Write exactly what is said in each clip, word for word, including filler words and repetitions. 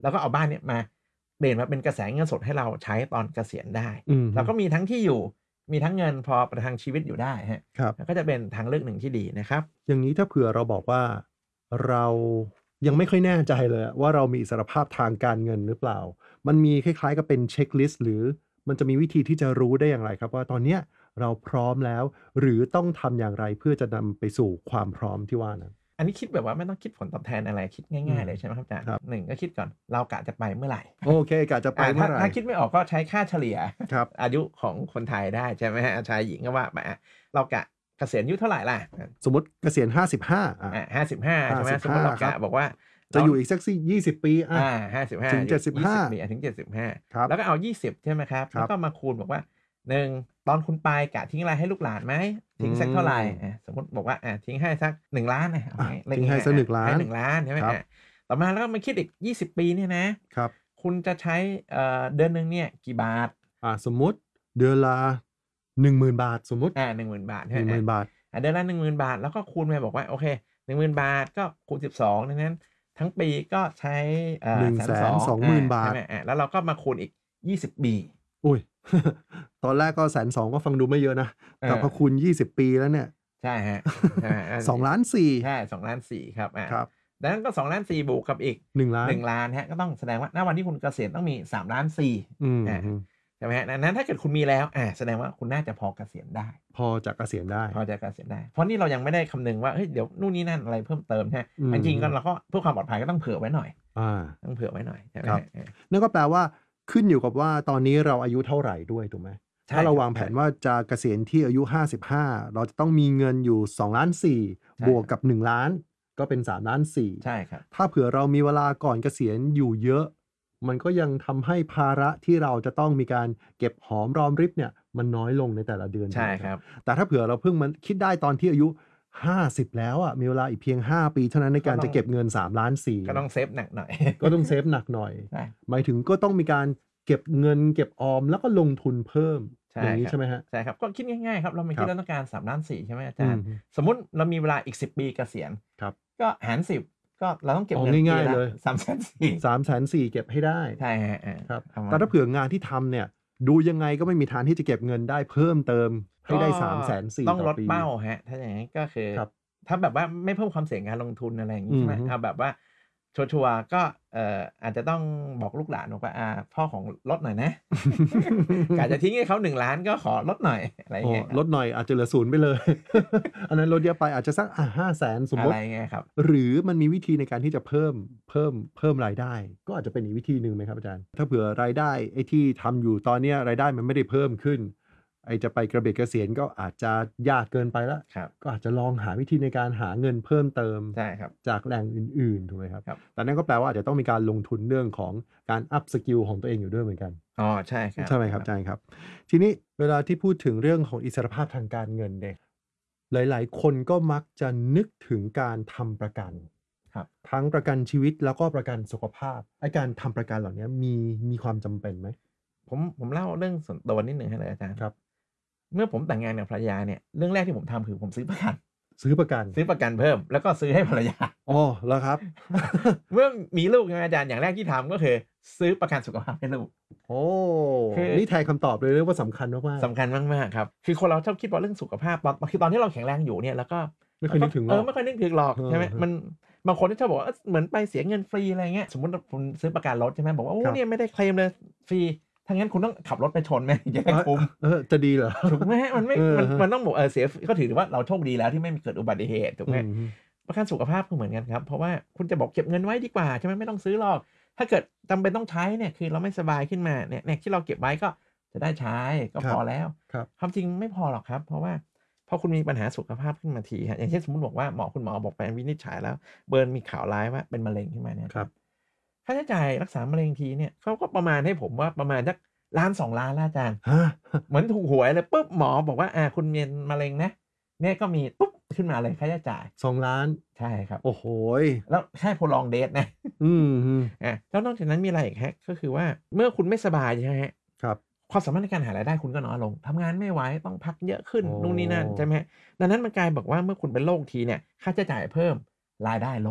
แล้วก็เอาบ้านเนี้ยมาเปลี่ยนมาเป็นกระแสเงินสดให้เราใช้ตอนเกษียณได้อืมแล้วก็มีทั้งที่อยู่มีทั้งเงินพอประทังชีวิตอยู่ได้ฮะครับก็จะเป็นทางเลือกหนึ่งที่ดีนะครับอย่างนี้ถ้าเผื่อเราบอกว่าเรายังไม่ค่อยแน่ใจเลยว่าเรามีอิสรภาพทางการเงินหรือเปล่ามันมีคล้ายๆกับเป็นเช็คลิสต์หรือมันจะมีวิธีที่จะรู้ได้อย่างไรครับว่าตอนเนี้ยเราพร้อมแล้วหรือต้องทำอย่างไรเพื่อจะนำไปสู่ความพร้อมที่ว่านั้นอันนี้คิดแบบว่าไม่ต้องคิดผลตอบแทนอะไรคิดง่ายๆเลยใช่ไหมครับอาจารย์ครับหนึ่งก็คิดก่อนเรากะจะไปเมื่อไหร่โอเคกะจะไปอ่าเมื่ถ้าอไหร่ถ้าคิดไม่ออกก็ใช้ค่าเฉลี่ยครับอายุของคนไทยได้ใช่ไหมฮะชายหญิงก็ว่าไปอ่ะเรากะเกษียณอายุเท่าไหร่ล่ะสมมติเกษียณห้าสิบห้าอ่ะอ่าห้าสิบห้าใช่ไหมห้าสิบสมมติเราครักะบบอกว่าจะอยู่อีกสักสี่ยี่สิบปีอ่ะอ่าห้าสิบห้าถึงเจ็ดสิบห้าปีอ่ะถึงเจ็ดสิบห้าครับแล้วก็เอายี่สิบใช่ไหมครับครับแล้วก็มาคูณบอกว่าหนึ่งตอนคุณไปกะทิ้งอะไรให้ลูกหลานไหมทิ้งสักเท่าไหร่อ่ะสมมติบอกว่าอ่ะทิ้งให้สักหนึ่งล้านนะเอาอ่ะเลขทิ้งให้สักหนึ่งล้านให้หนึ่งล้านใช่ไหมครับอ่ะต่อมาแล้วก็มาคิดอีกยี่สิบปีเนี่ยนะครับ คุณจะใช้เอ่อเดือนหนึ่งเนี่ยกี่บาทอ่ะสมมุติเดือนละหนึ่งหมื่นบาทสมมุติอ่าหนึ่งหมื่นบาทหใช่นึ่งไหหมมื่นบาทอ่ะเดือนละหนึ่งหมื่นบาทแล้วก็คูณไปบอกว่าโอเคหนึ่งหมื่นบาทก็คูณสิบสองดังนั้นทั้งปีก็ใช้เอ่อหนึ่งแสนสองหมื่นบาทใช่ไหมอ่ะแล้วเราก็มาคูณอีกยี่สิบปีอุ้ย ตอนแรกก็แสนสองก็ฟังดูไม่เยอะนะเออแต่พอคูณยี่สิบปีแล้วเนี่ยใช่ฮะใช่สองล้านสี่ใช่สองล้านสี่ครับอ่ะครับดังนั้นก็สองล้านสี่บวกกับอีกหนึ่งล้านหนึ่งล้านฮะก็ต้องแสดงว่าณวันที่คุณเกษียณต้องมีสามล้านสี่อืมอ่าใช่ไหมฮะดังนั้นถ้าเกิดคุณมีแล้วอ่าแสดงว่าคุณน่าจะพอเกษียณได้พอจะเกษียณได้พอจะเกษียณได้ เพราะนี่เรายังไม่ได้คำนึงว่าเฮ้ยเดี๋ยวนู่นนี่นั่นอะไรเพิ่มเติมใช่ไหมอืมจริงๆก็เราก็เพื่อความปลอดภัยก็ต้องเผื่อไว้หน่อยอ่าต้องเผื่อไว้หน่อยใช่ไหมครับฮะเออนั่นก็แปลว่าขึ้นอยู่กับว่าตอนนี้เราอายุเท่าไหร่ด้วยถูกไหมใช่ถ้าเราครับวางแผนว่าจะเกษียณที่อายุห้าสิบห้าเราจะต้องมีเงินอยู่สองล้านสี่ใช่บวกกับหนึ่งล้านก็เป็นสามล้านสี่ใช่ครับถ้าเผื่อเรามีเวลาก่อนเกษียณอยู่เยอะ มันก็ยังทำให้ภาระที่เราจะต้องมีการเก็บหอมรอมริบเนี่ยมันน้อยลงในแต่ละเดือนใช่ถูกไหมครับแต่ถ้าเผื่อเราเพิ่งมาคิดได้ตอนที่อายุห้าสิบแล้วอ่ะมีเวลาอีกเพียงห้าปีเท่านั้นในการก็ต้องจะเก็บเงินสามล้านสี่ก็ต้องเซฟหนักหน่อยก็ต้องเซฟหนักหน่อยใช่หมายถึงก็ต้องมีการเก็บเงินเก็บออมแล้วก็ลงทุนเพิ่มใช่อย่างนี้ครับใช่ไหมฮะใช่ครับก็คิดง่ายๆครับเราไม่ครัคิดบเราต้องการสามล้านสี่ใช่ไหมอาจารย์อืมสมมุติเรามีเวลาอีกสิบปีเกษียณครับก็หารสิบก็เราต้องเก็บอ๋อเงินง่ายๆเลยสามแสนสี่สามแสนสี่เก็บให้ได้ใช่ฮะเออครับประมณแต่ถ้าเผื่องานที่ทำเนี่ยดูยังไงก็ไม่มีทางที่จะเก็บเงินได้เพิ่มเติมให้ได้สามแสนสี่ต้องต่ลอดปีเป้าฮะถ้าอย่างนั้นก็คือครับถ้าแบบว่าไม่เพิ่มความเสี่ยงการลงทุนอะไรอย่างนี้ใช่ไหมอืมเอาแบบว่าชัวร์ๆก็เอ่ออาจจะต้องบอกลูกหลานบอกว่าอ่าพ่อของลดหน่อยนะ กะจะทิ้งให้เขาหนึ่งล้านก็ขอลดหน่อยอะไรอย่างโอ้เงี้ยครับลดหน่อยอาจจะเหลือศูนย์ไปเลย อันนั้นลดเยอะไปอาจจะสักอ่ะห้าแสนสมมอะติไรเงี้ยครับหรือมันมีวิธีในการที่จะเพิ่มเพิ่มเพิ่มรายได้ ก็อาจจะเป็นอีกวิธีหนึ่งไหมครับอาจารย์ ถ้าเผื่อรายได้ไอ้ที่ทำอยู่ตอนเนี้ยรายได้มันไม่ได้เพิ่มขึ้น ไอ้จะไปกระเบิดเกษียณก็อาจจะยากเกินไปแล้วครับก็อาจจะลองหาวิธีในการหาเงินเพิ่มเติมใช่ครับจากแหล่งอื่นๆถูกไหมครับครับแต่นั่นก็แปลว่าอาจจะต้องมีการลงทุนเรื่องของการอัพสกิลของตัวเองอยู่ด้วยเหมือนกันอ๋อใช่ครับใช่ไหมครับอาจารย์ครับ ทีนี้เวลาที่พูดถึงเรื่องของอิสรภาพทางการเงินเนี่ยหลายๆ คนก็มักจะนึกถึงการทำประกันครับทั้งประกันชีวิตแล้วก็ประกันสุขภาพไอ้การทำประกันเหล่านี้มีมีความจำเป็นไหมผมผมเล่าเรื่องส่วนตัวนิดหนึ่งให้เลยอาจารย์ครับเมื่อผมแต่งงานกับภรรยาเนี่ยเรื่องแรกที่ผมทำคือผมซื้อประกันซื้อประกันซื้อประกันเพิ่มแล้วก็ซื้อให้ภรรยาอ๋อแล้วครับเมื่อมีลูกนะอาจารย์อย่างแรกที่ทำก็คือซื้อประกันสุขภาพให้ลูกโอ้คือนี่แทนคำตอบเลยเรียกว่าสำคัญมากๆสำคัญมากๆครับคือคนเราชอบคิดว่าเรื่องสุขภาพตอนคือตอนที่เราแข็งแรงอยู่เนี่ยแล้วก็ไม่เคยนึกถึงหรอกเออไม่เคยนึกถึงหรอกเออใช่ไหมเออมันบางคนที่ชอบบอกว่าเอ้ยเหมือนไปเสียเงินฟรีอะไรเงี้ยสมมติคุณซื้อประกันรถใช่ไหมบอกว่าโอ้ครับเนี่ยไม่ได้เคลมเลยฟรีถ้างั้นคุณต้องขับรถไปชนไหมถึงจะได้คุ้มเออจะดีเหรอถูกไหมฮะมันไม่เออมันฮะมันต้องบอกเออเสียก็ถือว่าเราโชคดีแล้วที่ไม่มีเกิดอุบัติเหตุถูกไหมอืมประกันสุขภาพก็เหมือนกันครับเพราะว่าคุณจะบอกเก็บเงินไว้ดีกว่าใช่ไหมไม่ต้องซื้อหรอกถ้าเกิดจำเป็นต้องใช้เนี่ยคือเราไม่สบายขึ้นมาเนี่ยเนี่ยที่เราเก็บไว้ก็จะได้ใช้ก็ครับพอแล้วครับความจริงไม่พอหรอกครับ เพราะว่าพอคุณมีปัญหาสุขภาพขึ้นมาทีฮะอย่างเช่นสมมติบอกว่าหมอคุณหมอบอกไปวินิจฉัยแล้ว เบิร์นมีข่าวร้ายว่าเป็นมะเร็งขึ้นมาเนี่ยครับค่าใช้จ่ายรักษามะเร็งทีเนี่ยเขาก็ประมาณให้ผมว่าประมาณสักล้านสองล้านแล้วอาจารย์ฮะเหมือนถูกหวยเลยปุ๊บหมอบอกว่าอ่าคุณเป็นมะเร็งนะเนี่ยก็มีปุ๊บขึ้นมาเลยค่าใช้จ่ายสองล้านใช่ครับโอ้โหยแล้วแค่โพลองเดทนะอืมอืมอ่ะแล้วนอกจากนั้นมีอะไรอีกฮะก็คือว่าเมื่อคุณไม่สบายใช่ไหมฮะครับความสามารถในการหารายได้คุณก็น้อยลงทำงานไม่ไหวต้องพักเยอะขึ้นโอ้นู่นนี่นั่นใช่ไหมฮะดังนั้นมันกลายบอกว่าเมื่อคุณเป็นโรคทีเนี่ยค่าใช้จ่ายเพิ่มรายได้ลด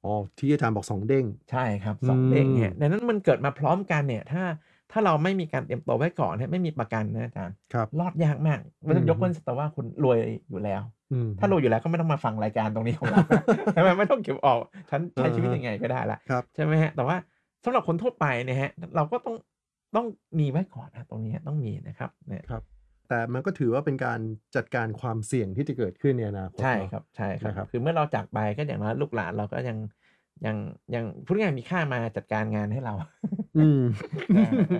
อ๋อที่อาจารย์บอกสองเด้งใช่ครับอืสองเด้งมเนี่ยดังนั้นมันเกิดมาพร้อมกันเนี่ยถ้าถ้าเราไม่มีการเตรียมตัวไว้ก่อนเนี่ยไม่มีประกันนะอาจารย์ครับรอดยากมากอืมันมยกเว้นแต่ว่าคุณรวยอยู่แล้วอืมถ้ารวยอยู่แล้วก็ไม่ต้องมาฟังรายการตรงนี้ของเรา ใช่ไหมไม่ต้องเก็บออกฉันใช้อะชีวิตฮะยังไงก็ได้แล้วครับใช่ไหมครับแต่ว่าสำหรับคนทั่วไปเนี่ยครับเราก็ต้องต้องมีไว้ก่อนนะตรงนี้ต้องมีนะครับเนี่ยครับ แต่มันก็ถือว่าเป็นการจัดการความเสี่ยงที่จะเกิดขึ้นในอนาคตใช่เนาะครับใช่ครันะบครับคือเมื่อเราจากไปก็อย่างน้อยลูกหลานเราก็ยังยังยังพูดง่ายๆมีค่ามาจัดการงานให้เราอืมอา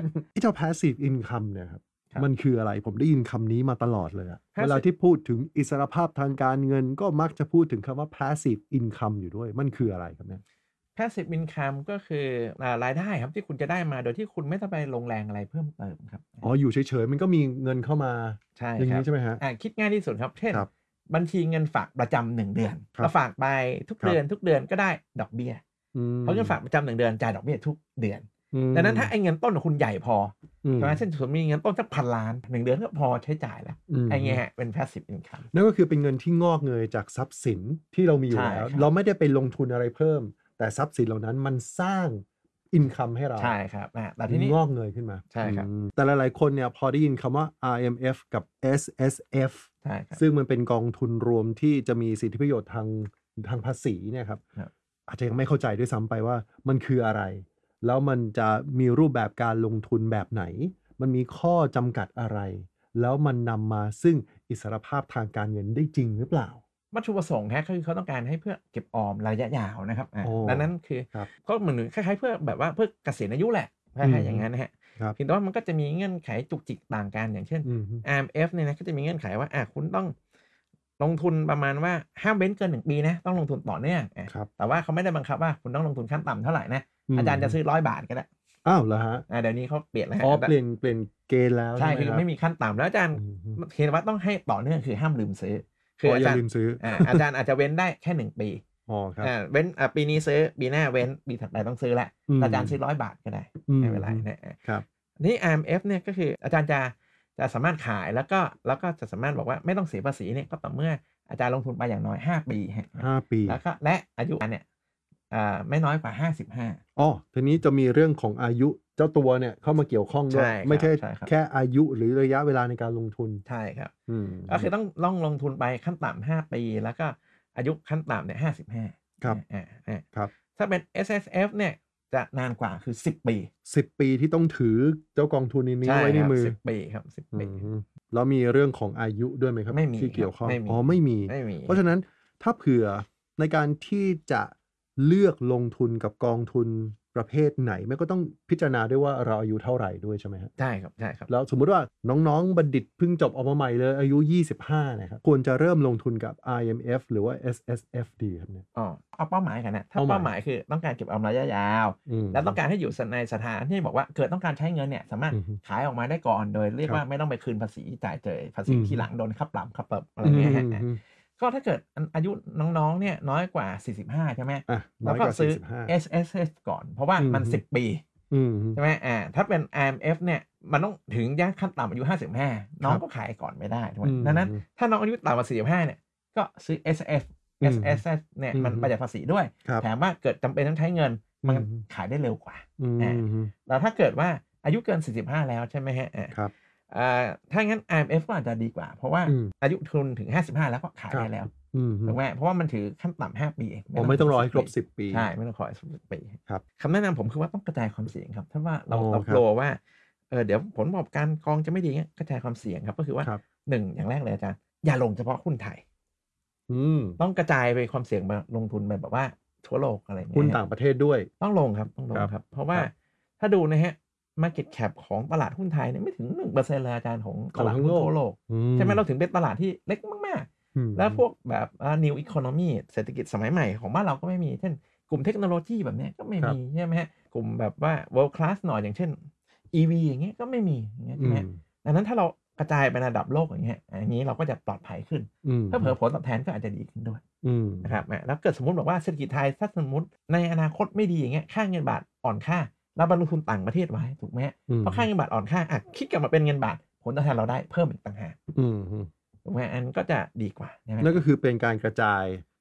ไอ้เจ้า passive income เนี่ยครับครับมันคืออะไร? ผมได้ยินคำนี้มาตลอดเลยอะ เวลา passive ที่พูดถึงอิสรภาพทางการเงิน ก็มักจะพูดถึงคำว่า passive income อยู่ด้วย มันคืออะไรครับเนี่ย? passive income ก็คืออ่ารายได้ครับที่คุณจะได้มาโดยที่คุณไม่ต้องไปลงแรงอะไรเพิ่มเติมครับอ๋อ อยู่เฉย ๆ มันก็มีเงินเข้ามาใช่อย่างครังี้บใช่ไหมครับ? อ่าคิดง่ายที่สุดครับ เช่นครับบัญชีเงินฝากประจำ หนึ่ง เดือนครัเราบฝากไปทุกครัเดืบอน ทุกเดือนก็ได้ดอกเบี้ยอืเพราะเงินฝากมประจำ หนึ่ง เดือนจ่ายดอกเบี้ยทุกเดือนอืดังนั้นถ้ามไอ้เงินต้นของคุณใหญ่พออืใช่ไหมมเช่นสมมุติมีเงินต้นสัก พันล้าน หนึ่ง เดือนก็พอใช้จ่ายแล้วอือฮไอ้เงี้ยึครับเป็น passive income นั่นก็คือเป็นเงินที่งอกเงยจากทรัพย์สินที่เรามีอยูใช่่แล้วครับเราไม่ได้ไปลงทุนอะไรเพิ่ม แต่ทรัพย์สินเหล่านั้นมันสร้าง อินคัมให้เราใช่ครับ อา แต่หรทืีนี้องอกเงยขึ้นมาใช่ครับอืม แต่หลาย ๆ คนเนี่ยพอได้ยินคำว่า อาร์ เอ็ม เอฟ กับ เอส เอส เอฟใช่ครับซึ่งมันเป็นกองทุนรวมที่จะมีสิทธิประโยชน์ทาง ทางภาษีเนี่ยครับครับอาจจะยังไม่เข้าใจด้วยซ้ำไปว่ามันคืออะไร แล้วมันจะมีรูปแบบการลงทุนแบบไหน มันมีข้อจำกัดอะไร แล้วมันนำมาซึ่งอิสรภาพทางการเงินได้จริงหรือเปล่า? วัตถุประสงค์ครับ คือเขาต้องการให้เพื่อเก็บออมระยะยาวนะครับ อาอ๋อดังนั้นคือครับก็เหมือน คล้าย ๆ เพื่อแบบว่าเพื่อเกษียณอายุแหละ คอืล้าย ๆ ออฮย่าึงงั้นนะครับครับเพียงแต่ว่ามันก็จะมีเงื่อนไขจุกจิกต่างกัน อย่างเช่นอือฮึอาร์ เอ็ม เอฟ เนี่ยนะก็จะมีเงื่อนไขว่า อา คุณต้องลงทุนประมาณว่าห้ามเว้นเกิน หนึ่ง ปีนะ ต้องลงทุนต่อเนื่อง อาครับแต่ว่าเขาไม่ได้บังคับว่าคุณต้องลงทุนขั้นต่ำเท่าไรนะอือาจารย์จะอฮึซื้อ ร้อย บาทก็ได้อ้าว เหรอครับ? อา เดี๋ยวนี้เขาเปลี่ยนแล้วครัอ๋อบเปลี่ยน เปลี่ยนเกณฑ์แล้วใช่ใช่ไหมคือครับ? ไม่มีขั้นต่ำ แล้วอาจารย์อือฮึม เพียงแต่ว่าต้องให้ต่อเนื่อง คือห้ามลืมซื้อ คือ๋อออาอย่จาารยล์มซื้ออา อาจารย์อาจจะเว้นได้แค่ หนึ่ง ปีอ๋อ ครับอา เว้น อ่า ปีนี้ซื้อ ปีหน้าเว้น ปีถัดไปต้องซื้อแล้วอืมอาจารย์ซื้อ ร้อย บาทก็ได้อืไม่อเป็นไรฮึนะ อาครับทีนี้ อาร์ เอ็ม เอฟ เนี่ยก็คืออาจารย์จะ จะสามารถขาย แล้วก็ แล้วก็จะสามารถบอกว่าไม่ต้องเสียภาษีเนี่ย ก็ต่อเมื่ออาจารย์ลงทุนไปอย่างน้อย ห้า ปีครับ อาห้า ปีแล้วก็ และอายุเนี่ย อ่า ไม่น้อยกว่า ห้าสิบห้าอ๋อ ทีนี้จะมีเรื่องของอายุเจ้าตัวเนี่ยเข้ามาเกี่ยวข้องใชด้วย่คไม่ใช่รับ ๆแค่อายุหรือระยะเวลาในการลงทุนใช่ครับอืมก็คือต้อง ต้องลงทุนไปขั้นต่ำ ห้า ปี แล้วก็อายุขั้นต่ำเนี่ย ห้าสิบห้าครับอา อาครับๆ ถ้าเป็น เอส เอส เอฟ เนี่ยจะนานกว่า คือ สิบ ปีสิบ ปีที่ต้องถือเจ้ากองทุนนี้ใช่ไว้ในครับมือสิบ ปีครับ สิบอืปีอฮึ แล้วมีเรื่องของอายุด้วยไหมครับ? ไม่มีที่เกี่ยวคข้องไม่มีอ๋อ ไม่มีไม่มีเพราะฉะนั้นถ้าเผื่อในการที่จะเลือกลงทุนกับกองทุนประเภทไหน มันก็ต้องพิจารณาด้วยว่าเราอายุเท่าไรด้วยใช่ไหมครับ? ใช่ครับ ๆแล้วสมมุติว่าน้อง ๆ บัณฑิตเพิ่งจบออกมาใหม่เลย อายุ ยี่สิบห้า เนี่ยครับ ควรจะเริ่มลงทุนกับ อาร์ เอ็ม เอฟ หรือว่า เอส เอส เอฟ ดีครับเนี่ย? อ้อ เอาเป้าหมายก่อนนะ ถ้าเป้าหมายเป้าหมายคือต้องการเก็บออมระยะยาวอืมแล้วต้องการให้อยู่ ส ในสถานะที่บอกว่าเกิดต้องการใช้เงินเนี่ยสามารถอือฮึขายออกมาได้ก่อน โดยเรียกครับว่าไม่ต้องไปคืนภาษี จ่ายเจยภาษีอือฮึทีหลังโดนค่าปรับ ค่าเปิบ อะไรอืเงี้ยครับออาฮึก็ถ้าเกิด อัน อายุน้อง ๆ เนี่ยน้อยกว่า สี่สิบห้า ใช่ไหมอะแลน้้อยกว่าวก็ซื้อสี่สิบห้าเอส เอส เอฟ ก่อน เพราะว่ามันอือฮึสิบ ปีอือฮึใช่ไหม อา ถ้าเป็น อาร์ เอ็ม เอฟ เนี่ยมันต้องถึงย่างขั้นต่ำอายุ ห้าสิบห้า น้องครับก็ขายก่อนไม่ได้ถูกไหมอือดังนั้นฮึถ้าน้องอายุต่ำกว่า สี่สิบห้า เนี่ยก็ซื้อ เอส เอฟอือฮึเอส เอส เอฟ เนี่ยมันอือฮึประหยัดภาษีด้วยครับแถมว่าเกิดจำเป็นต้องใช้เงิน มันอือฮึขายได้เร็วกว่าอือาอฮึแล้วถ้าเกิดว่าอายุเกิน สี่สิบห้า แล้วใช่ไหมครับ อาครับอ่า ถ้างั้น อาร์ เอ็ม เอฟ ก็อาจจะดีกว่า เพราะว่าอืมอายุทุนถึง ห้าสิบห้า แล้วก็ขายครัได้บแล้วอือฮึถูกไหม เพราะว่ามันถือขั้นต่ำ ห้า ปีเองอ๋อ ไม่ต้องรอให้ครบปีสิบ ปีใช่ ไม่ต้องขอให้ สิบ ปีครับคำแนะนำผมคือว่าต้องกระจายความเสี่ยงครับ ถ้าว่าเราอ๋อเราครักบลัวว่า เอ่อ เดี๋ยวผลประกอบการกองจะไม่ดี เงี้ย กระจายความเสี่ยงครับ ก็คือว่าครับหนึ่ง อย่างแรกเลยอาจารย์ อย่าลงเฉพาะหุ้นไทยอืมต้องกระจายไปความเสี่ยงมาลงทุนไปแบบว่าทั่วโลก อะไรอย่างเงี้หุ้นยคต่างประเทศด้วยต้องลงครับ ต้องลคงรับครับ เพราะว่าครับถ้าดูนะครับ market cap ของตลาดหุ้นไทยเนี่ยไม่ถึง หนึ่งเปอร์เซ็นต์ เลยอาจารย์ ของขตองลาดทั้หุง้นโลกทั่วโลกอืใช่ไหมมเราถึงเป็นตลาดที่เล็กมากอืมๆ แล้วพวกแบบ อ่า new economy เศรษฐกิจสมัยใหม่ของบ้านเราก็ไม่มี เช่น กลุ่มเทคโนโลยีแบบเนี้ยก็ไม่ครัมีบใช่ไหมครับ กลุ่มแบบว่า world class หน่อย อย่างเช่น อี วี อย่างงี้ ก็ไม่มี อย่างเงี้ย ใชอื่ไหมมดังนั้นถ้าเรากระจายไประดับโลก อย่างเงี้ย อา อย่างงี้เราก็จะปลอดภัยขึ้นอืมเผลอ ๆ ผลตอบแทนก็อาจจะดีขึ้นด้วยอืมนะครับ อา แล้วเกิดสมมุติบอกว่าเศรษฐกิจไทย ถ้าสมมุติในอนาคตไม่ดี อย่างเงี้ย ค่าเงินบาทอ่อนค่า เราไปลงทุนต่างประเทศไว้ ถูกไหมครับอือเพราะฮค่าึเงินบาทอ่อนค่า อะ คิดกลับมาเป็นเงินบาท ผลตอบแทนเราได้เพิ่มอีกต่างหากอือฮึถูกไหม อันนั้นก็จะดีกว่า ใช่ไหมนั่นก็คือเป็นการกระจาย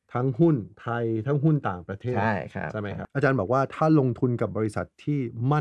ทั้งหุ้นไทยทั้งหุ้นต่างประเทศใช่ครับใช่ไหมคครัรับ บอาจารย์บอกว่าถ้าลงทุนกับบริษัทที่มั่น